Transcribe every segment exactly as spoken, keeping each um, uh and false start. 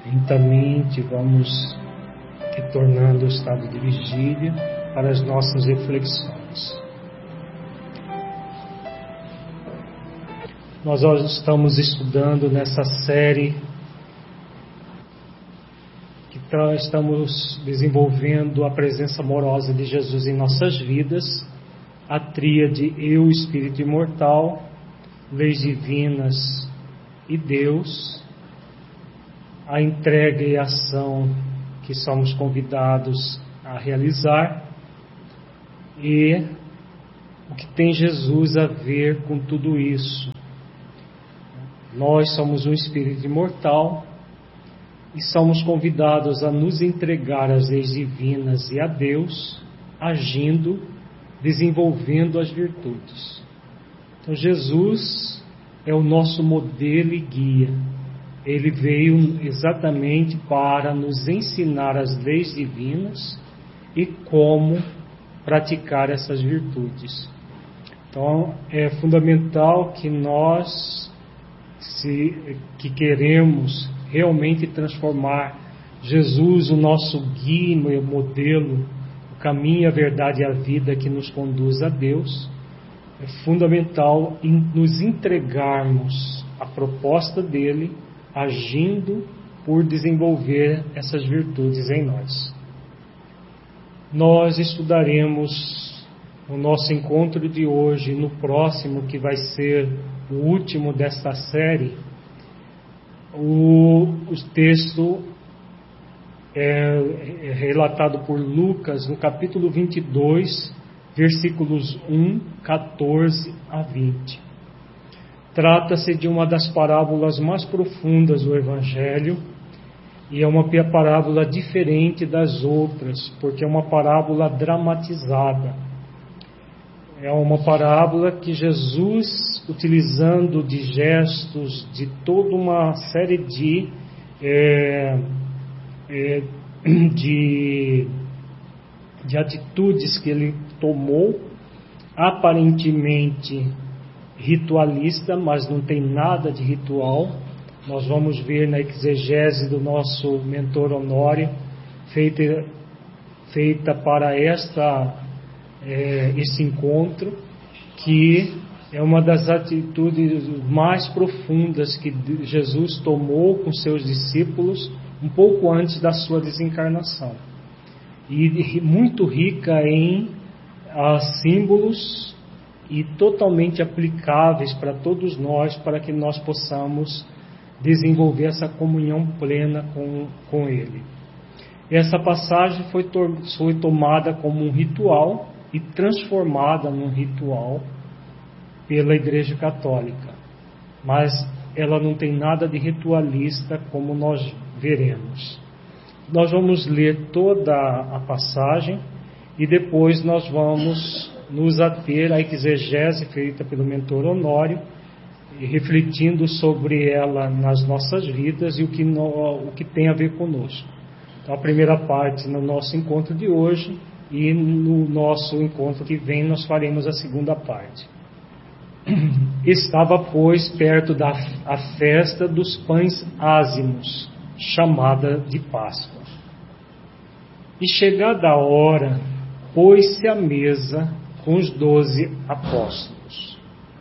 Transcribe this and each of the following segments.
Lentamente vamos retornando ao estado de vigília para as nossas reflexões. Nós hoje estamos estudando nessa série que estamos desenvolvendo a presença amorosa de Jesus em nossas vidas, a tríade Eu, Espírito Imortal, Leis Divinas e Deus, a entrega e a ação que somos convidados a realizar e o que tem Jesus a ver com tudo isso. Nós somos um espírito imortal e somos convidados a nos entregar às leis divinas e a Deus, agindo, desenvolvendo as virtudes. Então Jesus é o nosso modelo e guia. Ele veio exatamente para nos ensinar as leis divinas e como praticar essas virtudes. Então, é fundamental que nós, se, que queremos realmente transformar Jesus, o nosso guia e modelo, o caminho, a verdade e a vida que nos conduz a Deus, é fundamental em nos entregarmos à proposta dele, agindo por desenvolver essas virtudes em nós. Nós estudaremos o nosso encontro de hoje, no próximo, que vai ser o último desta série, o, o texto é, é relatado por Lucas no capítulo vinte e dois, versículos um, quatorze a vinte. Trata-se de uma das parábolas mais profundas do Evangelho e é uma parábola diferente das outras, porque é uma parábola dramatizada. É uma parábola que Jesus, utilizando de gestos, de toda uma série de, é, é, de, de atitudes que ele tomou, aparentemente ritualista, mas não tem nada de ritual. Nós vamos ver na exegese do nosso mentor Honório, feita, feita para esta, é, esse encontro, que é uma das atitudes mais profundas que Jesus tomou com seus discípulos um pouco antes da sua desencarnação, e muito rica em ah, símbolos e totalmente aplicáveis para todos nós, para que nós possamos desenvolver essa comunhão plena com, com Ele. Essa passagem foi, to, foi tomada como um ritual e transformada num ritual pela Igreja Católica, mas ela não tem nada de ritualista, como nós veremos. Nós vamos ler toda a passagem e depois nós vamos nos ater à exegese feita pelo mentor Honório, refletindo sobre ela nas nossas vidas e o que, no, o que tem a ver conosco. Então, a primeira parte no nosso encontro de hoje, e no nosso encontro que vem nós faremos a segunda parte. Estava, pois, perto da a festa dos pães ázimos, chamada de Páscoa. E chegada a hora, pôs-se à mesa com os doze apóstolos.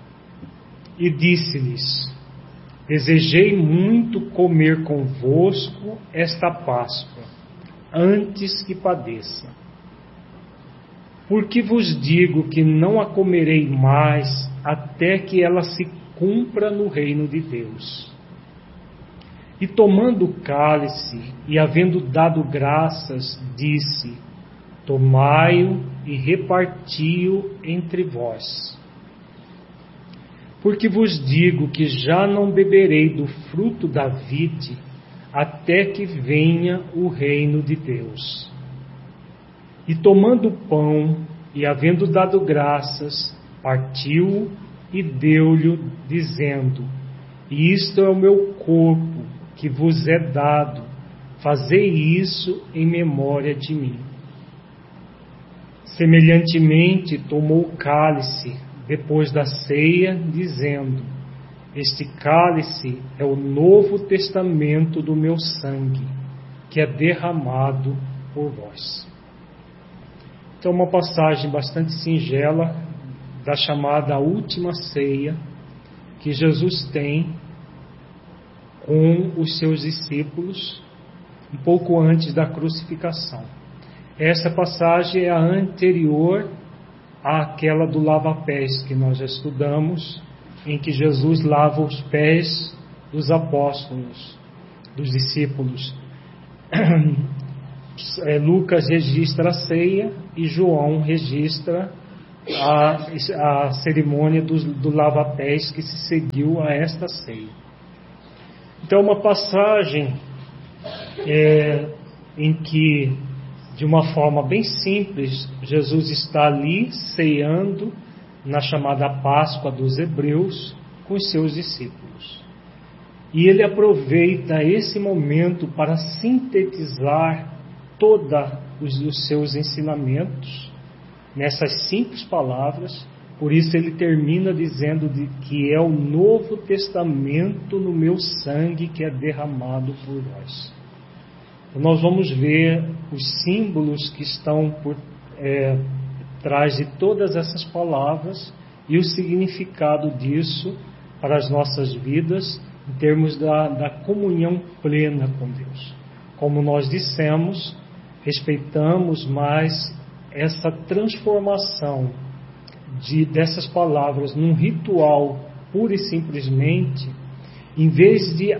E disse-lhes: desejei muito comer convosco esta Páscoa, antes que padeça. Porque vos digo que não a comerei mais, até que ela se cumpra no reino de Deus. E tomando o cálice, e havendo dado graças, disse: tomai-o e reparti-o entre vós. Porque vos digo que já não beberei do fruto da vide, até que venha o reino de Deus. E tomando o pão, e havendo dado graças, partiu-o e deu-lhe, dizendo: isto é o meu corpo, que vos é dado, fazei isso em memória de mim. Semelhantemente tomou o cálice, depois da ceia, dizendo: Este cálice é o novo testamento do meu sangue, que é derramado por vós. Então, uma passagem bastante singela da chamada última ceia que Jesus tem com os seus discípulos um pouco antes da crucificação. Essa passagem é a anterior àquela do lava-pés que nós já estudamos, em que Jesus lava os pés dos apóstolos, dos discípulos. Lucas registra a ceia e João registra a, a cerimônia do, do lava-pés que se seguiu a esta ceia. Então, uma passagem é, em que, de uma forma bem simples, Jesus está ali ceando na chamada Páscoa dos Hebreus com os seus discípulos. E ele aproveita esse momento para sintetizar todos os, os seus ensinamentos nessas simples palavras. Por isso ele termina dizendo de que é o novo testamento no meu sangue que é derramado por vós. Então, nós vamos ver os símbolos que estão por é, trás de todas essas palavras e o significado disso para as nossas vidas em termos da, da comunhão plena com Deus. Como nós dissemos, respeitamos mais essa transformação de, dessas palavras num ritual pura e simplesmente, em vez de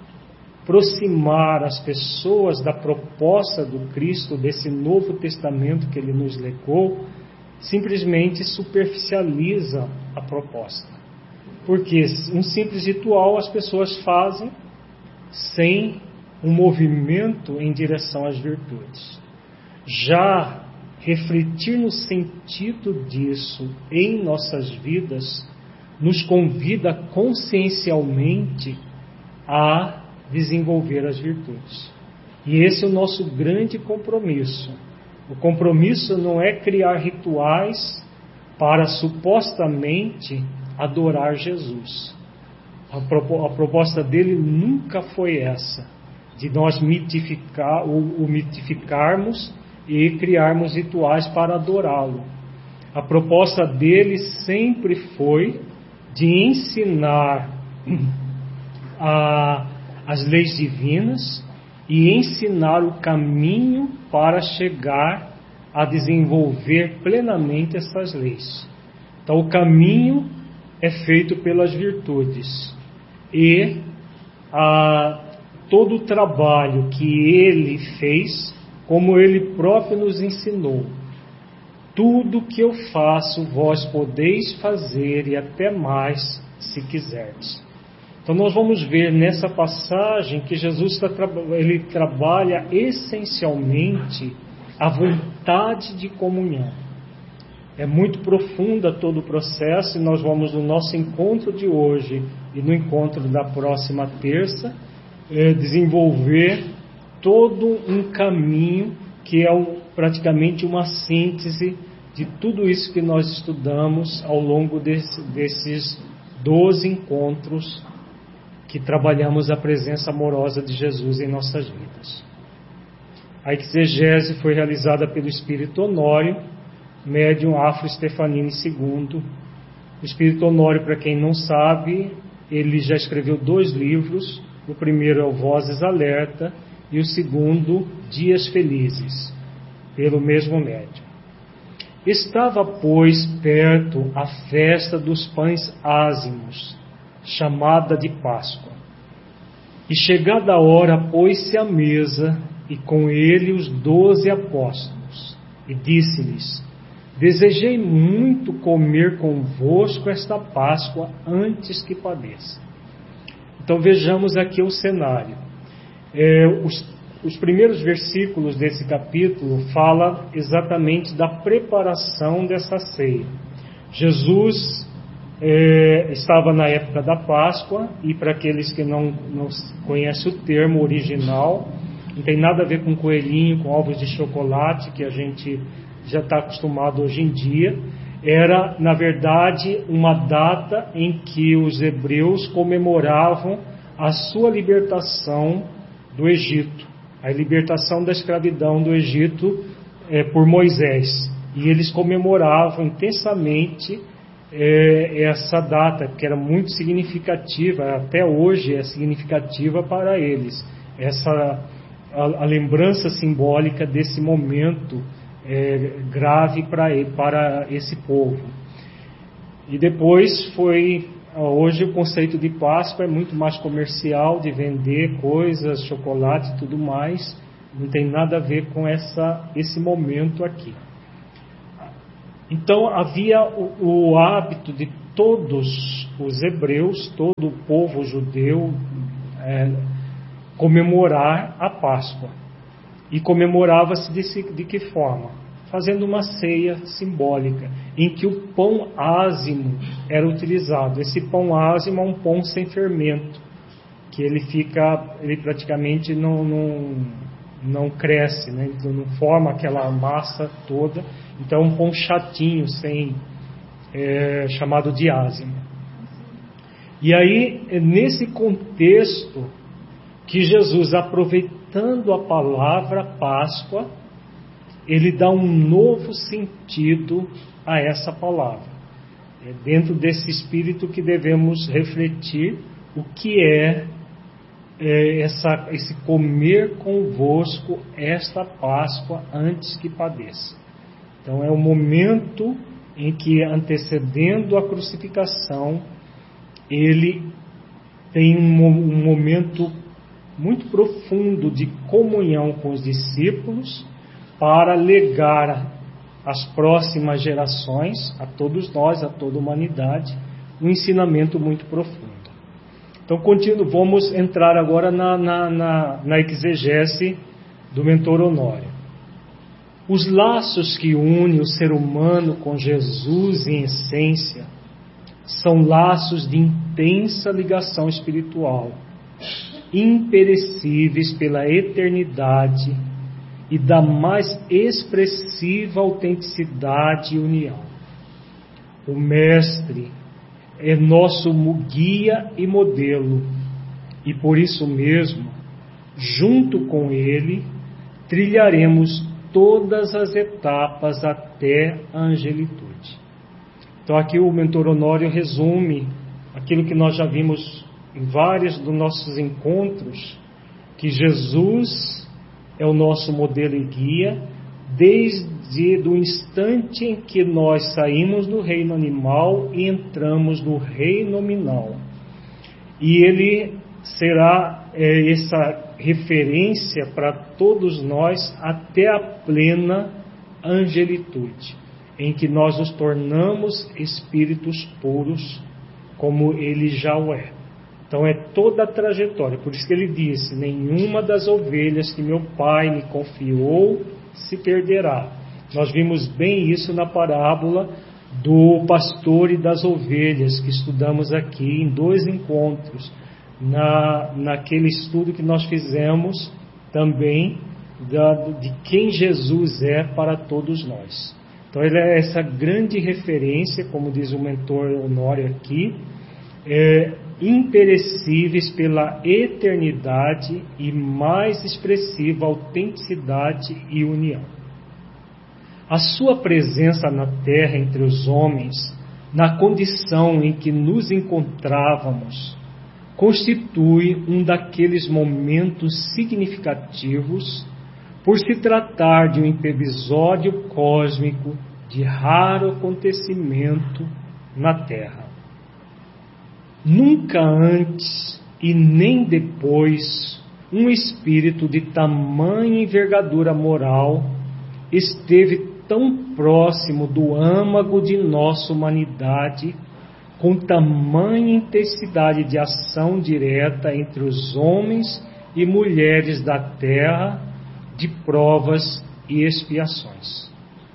aproximar as pessoas da proposta do Cristo, desse novo testamento que Ele nos legou, simplesmente superficializa a proposta. Porque um simples ritual as pessoas fazem sem um movimento em direção às virtudes. Já refletir no sentido disso em nossas vidas nos convida consciencialmente a desenvolver as virtudes. E esse é o nosso grande compromisso. O compromisso não é criar rituais para supostamente adorar Jesus. A proposta dele nunca foi essa, de nós mitificar, o, o mitificarmos e criarmos rituais para adorá-lo. A proposta dele sempre foi de ensinar a, as leis divinas e ensinar o caminho para chegar a desenvolver plenamente essas leis. Então, o caminho é feito pelas virtudes e a, todo o trabalho que ele fez, como ele próprio nos ensinou: tudo que eu faço, vós podeis fazer e até mais, se quiserdes. Então nós vamos ver nessa passagem que Jesus está, ele trabalha essencialmente a vontade de comunhão. É muito profunda todo o processo e nós vamos no nosso encontro de hoje e no encontro da próxima terça eh, desenvolver todo um caminho que é um, praticamente uma síntese de tudo isso que nós estudamos ao longo desse, desses doze encontros que trabalhamos a presença amorosa de Jesus em nossas vidas. A exegese foi realizada pelo Espírito Honório, médium Afro-Stefanini segundo. O Espírito Honório, para quem não sabe, ele já escreveu dois livros. O primeiro é o Vozes Alerta e o segundo, Dias Felizes, pelo mesmo médium. Estava, pois, perto a festa dos pães ázimos, chamada de Páscoa. E chegada a hora, pôs-se à mesa, e com ele os doze apóstolos, e disse-lhes: desejei muito comer convosco esta Páscoa antes que padeça. Então vejamos aqui o cenário. É, os, os primeiros versículos desse capítulo falam exatamente da preparação dessa ceia. Jesus é, estava na época da Páscoa, e para aqueles que não, não conhecem o termo original, não tem nada a ver com coelhinho, com ovos de chocolate, que a gente já está acostumado hoje em dia. era, na verdade, uma data em que os hebreus comemoravam a sua libertação do Egito, a libertação da escravidão do Egito é, por Moisés. E eles comemoravam intensamente é, essa data, que era muito significativa, até hoje é significativa para eles, essa a, a lembrança simbólica desse momento é, grave para, para esse povo. E depois foi, hoje o conceito de Páscoa é muito mais comercial, de vender coisas, chocolate e tudo mais, não tem nada a ver com essa, esse momento aqui. Então havia o, o hábito de todos os hebreus, todo o povo judeu, é, comemorar a Páscoa. E comemorava-se de, de que forma? Fazendo uma ceia simbólica, em que o pão ázimo era utilizado. Esse pão ázimo é um pão sem fermento, que ele fica, ele praticamente não, não, não cresce, né? Então não forma aquela massa toda. Então é um pão chatinho, sem, é, chamado de ázimo. E aí, é nesse contexto que Jesus, aproveitando a palavra Páscoa, ele dá um novo sentido a essa palavra. É dentro desse espírito que devemos refletir o que é, é essa, esse comer convosco esta Páscoa antes que padeça. Então é o momento em que, antecedendo a crucificação, ele tem um, um momento muito profundo de comunhão com os discípulos, para legar às próximas gerações, a todos nós, a toda a humanidade, um ensinamento muito profundo. Então, continuo, vamos entrar agora na, na, na, na exegese do Mentor Honório. Os laços que unem o ser humano com Jesus em essência são laços de intensa ligação espiritual, imperecíveis pela eternidade e da mais expressiva autenticidade e união. O Mestre é nosso guia e modelo, e por isso mesmo, junto com Ele, trilharemos todas as etapas até a angelitude. Então aqui o Mentor Honório resume aquilo que nós já vimos em vários dos nossos encontros, que Jesus é o nosso modelo e guia, desde o instante em que nós saímos do reino animal e entramos no reino nominal. E ele será é, essa referência para todos nós até a plena angelitude, em que nós nos tornamos espíritos puros, como ele já o é. Então é toda a trajetória, por isso que ele disse: nenhuma das ovelhas que meu Pai me confiou se perderá. Nós vimos bem isso na parábola do pastor e das ovelhas, que estudamos aqui em dois encontros, na, naquele estudo que nós fizemos também da, de quem Jesus é para todos nós. Então ele é essa grande referência, como diz o Mentor Honório aqui, é, imperecíveis pela eternidade e mais expressiva autenticidade e união. A sua presença na terra entre os homens, na condição em que nos encontrávamos, constitui um daqueles momentos significativos, por se tratar de um episódio cósmico de raro acontecimento na terra. Nunca antes e nem depois um espírito de tamanha envergadura moral esteve tão próximo do âmago de nossa humanidade, com tamanha intensidade de ação direta entre os homens e mulheres da terra, de provas e expiações.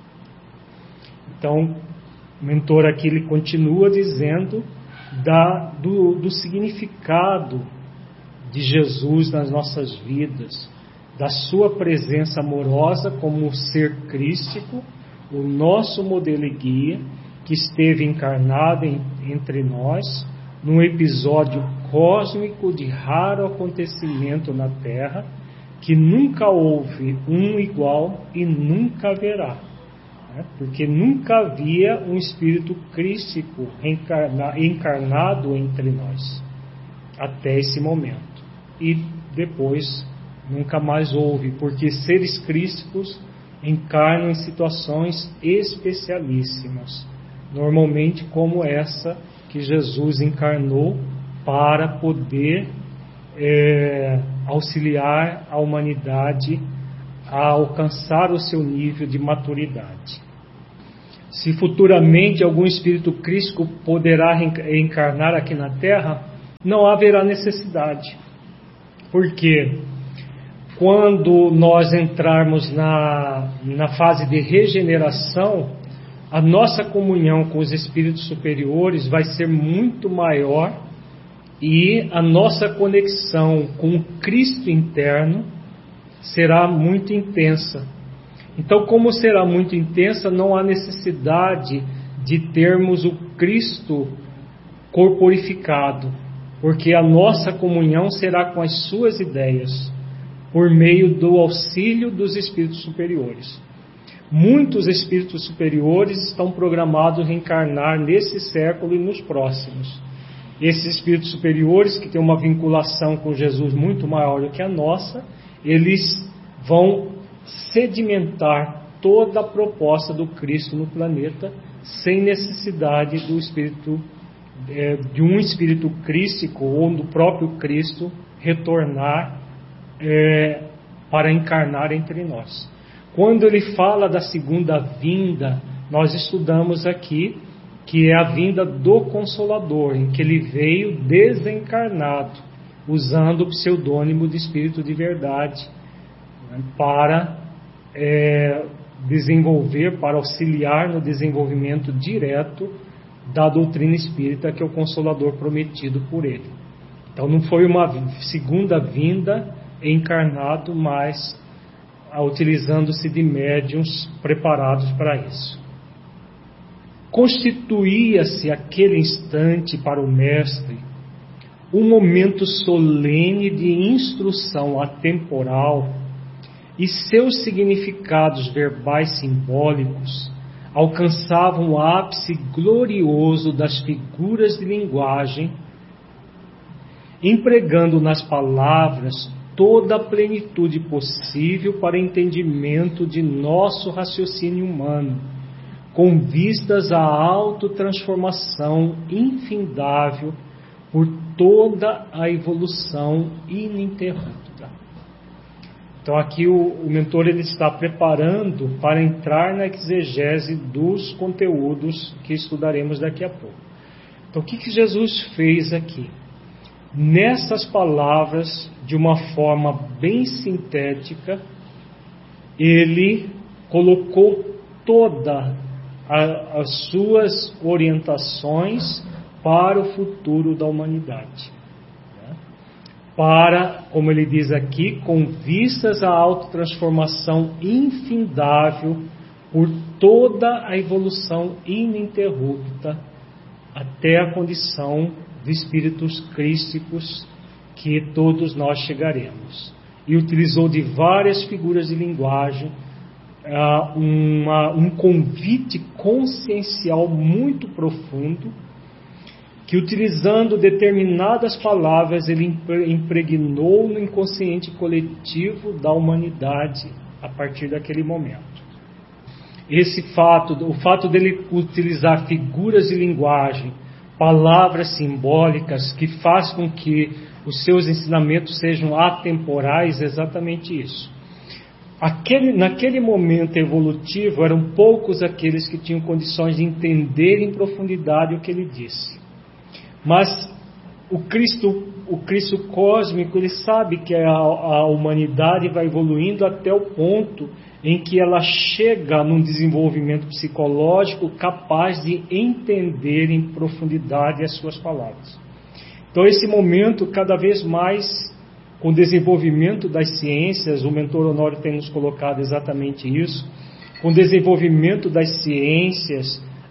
Então, o mentor aqui ele continua dizendo Da, do, do significado de Jesus nas nossas vidas, da sua presença amorosa como ser crístico, o nosso modelo e guia, que esteve encarnado em, entre nós, num episódio cósmico de raro acontecimento na Terra, que nunca houve um igual e nunca haverá, né? Porque nunca havia um espírito crístico encarna, encarnado entre nós, até esse momento. E depois nunca mais houve, porque seres crísticos encarnam em situações especialíssimas, normalmente como essa que Jesus encarnou para poder é, auxiliar a humanidade a alcançar o seu nível de maturidade. Se futuramente algum espírito crístico poderá reencarnar aqui na Terra, não haverá necessidade, porque quando nós entrarmos na, na fase de regeneração, a nossa comunhão com os espíritos superiores vai ser muito maior e a nossa conexão com o Cristo interno será muito intensa. Então, como será muito intensa, não há necessidade de termos o Cristo corporificado, porque a nossa comunhão será com as suas ideias, por meio do auxílio dos espíritos superiores. Muitos espíritos superiores estão programados a reencarnar nesse século e nos próximos. Esses espíritos superiores, que têm uma vinculação com Jesus muito maior do que a nossa, eles vão sedimentar toda a proposta do Cristo no planeta, sem necessidade do espírito, é, de um espírito crístico ou do próprio Cristo retornar é, para encarnar entre nós. Quando ele fala da segunda vinda, nós estudamos aqui que é a vinda do Consolador, em que ele veio desencarnado, usando o pseudônimo de Espírito de Verdade, né, para é, desenvolver, para auxiliar no desenvolvimento direto da doutrina espírita, que é o Consolador prometido por ele. Então não foi uma segunda vinda encarnado, mas utilizando-se de médiuns preparados para isso. Constituía-se aquele instante para o mestre um momento solene de instrução atemporal, e seus significados verbais simbólicos alcançavam o ápice glorioso das figuras de linguagem, empregando nas palavras toda a plenitude possível para entendimento de nosso raciocínio humano, com vistas à autotransformação infindável por toda a evolução ininterrupta. Então aqui o, o mentor ele está preparando para entrar na exegese dos conteúdos que estudaremos daqui a pouco. Então o que, que Jesus fez aqui? Nessas palavras, de uma forma bem sintética, ele colocou todas as suas orientações para o futuro da humanidade. Né? Para, como ele diz aqui, com vistas à autotransformação infindável por toda a evolução ininterrupta até a condição de espíritos crísticos que todos nós chegaremos. E utilizou de várias figuras de linguagem, uh, uma, um convite consciencial muito profundo, que utilizando determinadas palavras ele impregnou no inconsciente coletivo da humanidade a partir daquele momento. Esse fato, o fato dele utilizar figuras de linguagem, palavras simbólicas, que faz com que os seus ensinamentos sejam atemporais, é exatamente isso. Aquele, naquele momento evolutivo, eram poucos aqueles que tinham condições de entender em profundidade o que ele disse. Mas o Cristo, o Cristo cósmico, ele sabe que a, a humanidade vai evoluindo até o ponto em que ela chega num desenvolvimento psicológico capaz de entender em profundidade as suas palavras. Então esse momento, cada vez mais, com o desenvolvimento das ciências, o mentor Honório tem nos colocado exatamente isso, com o desenvolvimento das ciências,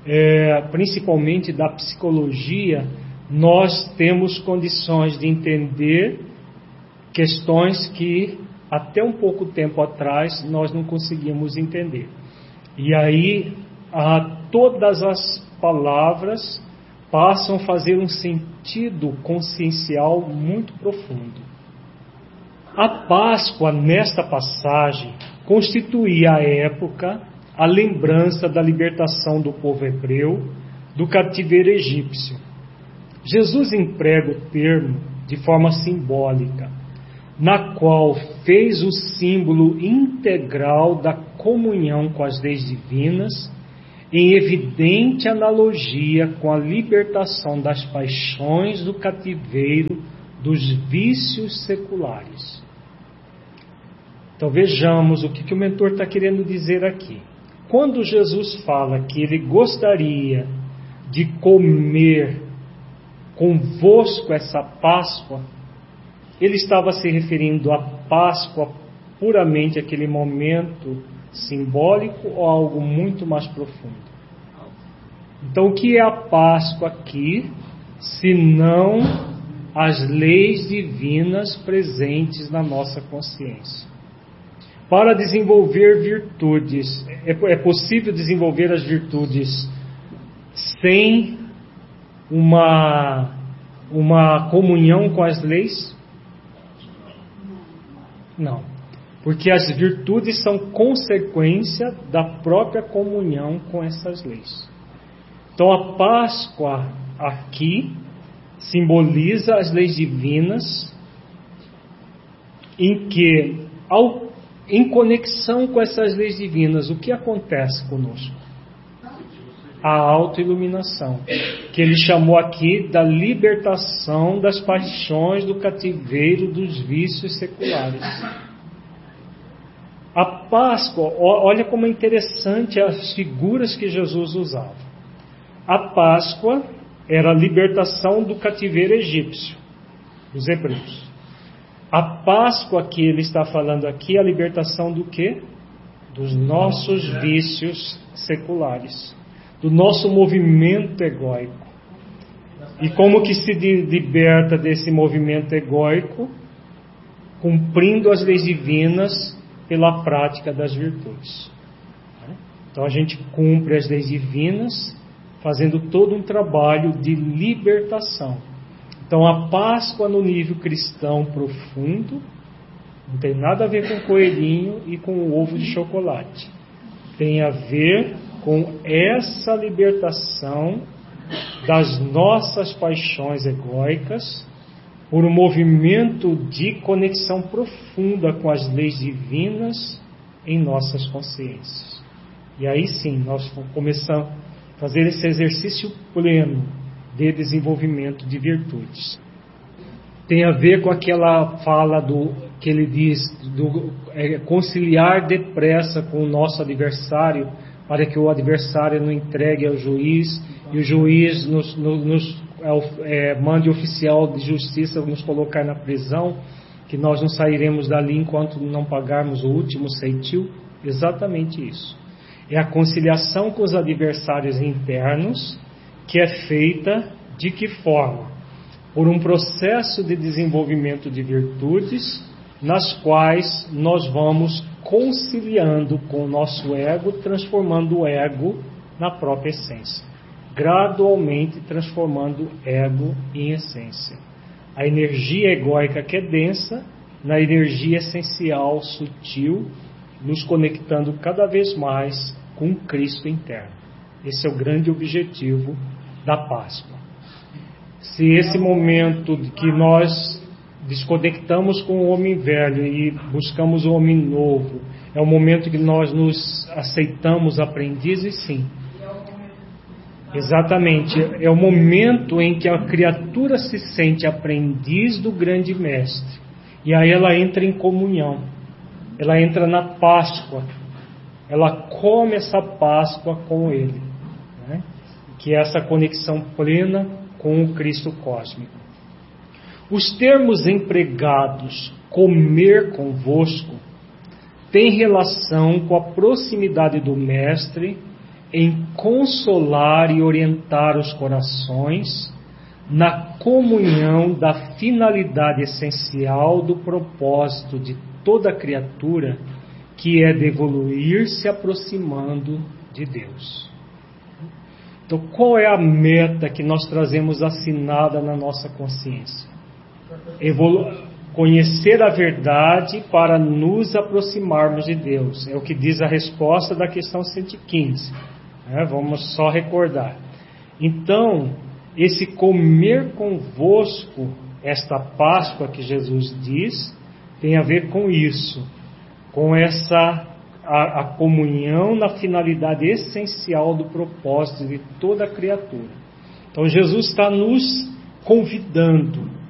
é, principalmente da psicologia, nós temos condições de entender questões que até um pouco tempo atrás nós não conseguíamos entender. E aí a, todas as palavras passam a fazer um sentido consciencial muito profundo. A Páscoa, nesta passagem, constituía a época, a lembrança da libertação do povo hebreu do cativeiro egípcio. Jesus emprega o termo de forma simbólica, na qual fez o símbolo integral da comunhão com as leis divinas, em evidente analogia com a libertação das paixões do cativeiro dos vícios seculares. Então vejamos o que, que o mentor está querendo dizer aqui. Quando Jesus fala que ele gostaria de comer convosco essa Páscoa, ele estava se referindo à Páscoa puramente aquele momento simbólico ou algo muito mais profundo? Então o que é a Páscoa aqui, se não as leis divinas presentes na nossa consciência? Para desenvolver virtudes, é, é possível desenvolver as virtudes sem uma, uma comunhão com as leis? Não, porque as virtudes são consequência da própria comunhão com essas leis. Então a Páscoa aqui simboliza as leis divinas, em que, ao em conexão com essas leis divinas, o que acontece conosco? A autoiluminação, que ele chamou aqui da libertação das paixões do cativeiro dos vícios seculares. A Páscoa, olha como é interessante as figuras que Jesus usava. A Páscoa era a libertação do cativeiro egípcio, dos hebreus. A Páscoa que ele está falando aqui é a libertação do quê? Dos nossos vícios seculares, do nosso movimento egóico. E como que se liberta desse movimento egóico? Cumprindo as leis divinas pela prática das virtudes. Então a gente cumpre as leis divinas fazendo todo um trabalho de libertação. Então a Páscoa no nível cristão profundo não tem nada a ver com o coelhinho e com o ovo de chocolate. Tem a ver com essa libertação das nossas paixões egóicas por um movimento de conexão profunda com as leis divinas em nossas consciências. E aí sim, nós começamos a fazer esse exercício pleno de desenvolvimento de virtudes. Tem a ver com aquela fala do que ele diz do é, conciliar depressa com o nosso adversário, para que o adversário não entregue ao juiz e o juiz nos, nos, nos é, mande oficial de justiça nos colocar na prisão, que nós não sairemos dali enquanto não pagarmos o último ceitil. Exatamente isso. É a conciliação com os adversários internos, que é feita de que forma? Por um processo de desenvolvimento de virtudes, nas quais nós vamos conciliando com o nosso ego, transformando o ego na própria essência, gradualmente transformando o ego em essência. A energia egóica que é densa, na energia essencial, sutil, nos conectando cada vez mais com o Cristo interno. Esse é o grande objetivo da Páscoa. Se esse momento que nós desconectamos com o homem velho e buscamos o homem novo, é o momento que nós nos aceitamos aprendizes, sim. Exatamente, é o momento em que a criatura se sente aprendiz do grande mestre. E aí ela entra em comunhão, ela entra na Páscoa, ela come essa Páscoa com ele, né? Que é essa conexão plena com o Cristo cósmico. Os termos empregados, comer convosco, têm relação com a proximidade do Mestre em consolar e orientar os corações na comunhão da finalidade essencial do propósito de toda criatura, que é de evoluir se aproximando de Deus. Então, qual é a meta que nós trazemos assinada na nossa consciência? Evolu- conhecer a verdade para nos aproximarmos de Deus. É o que diz a resposta da questão cento e quinze. É, vamos só recordar. Então, esse comer convosco, esta Páscoa que Jesus diz, tem a ver com isso, com essa a, a comunhão na finalidade essencial do propósito de toda criatura. Então Jesus está nos convidando